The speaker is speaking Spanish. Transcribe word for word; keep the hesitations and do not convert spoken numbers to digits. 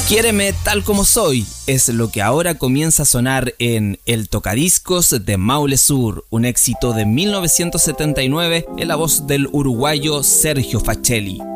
Quiéreme tal como soy es lo que ahora comienza a sonar en El Tocadiscos de Maule Sur, un éxito de mil novecientos setenta y nueve en la voz del uruguayo Sergio Facelli.